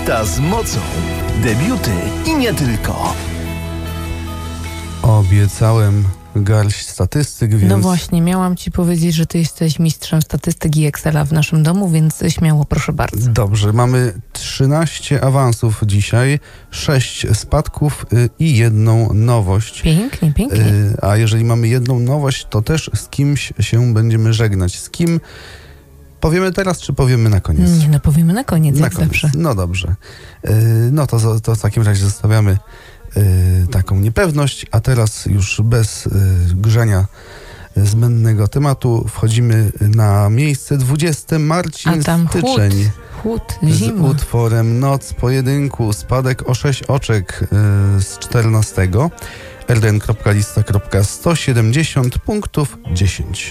Lista z mocą. Debiuty i nie tylko. Obiecałem garść statystyk, więc... No właśnie, miałam ci powiedzieć, że ty jesteś mistrzem statystyki Excela w naszym domu, więc śmiało, proszę bardzo. Dobrze, mamy 13 awansów dzisiaj, 6 spadków i jedną nowość. Pięknie, pięknie. A jeżeli mamy jedną nowość, to też z kimś się będziemy żegnać. Z kim powiemy teraz, czy powiemy na koniec? Nie, no powiemy na koniec, Na jak koniec. zawsze. No dobrze. No to w takim razie zostawiamy taką niepewność, a teraz już bez grzania zbędnego tematu wchodzimy na miejsce 20. Marcin A tam Styczeń. chłód, Z zima. utworem Noc pojedynku, spadek o 6 oczek z 14. rn.lista.170 punktów 10.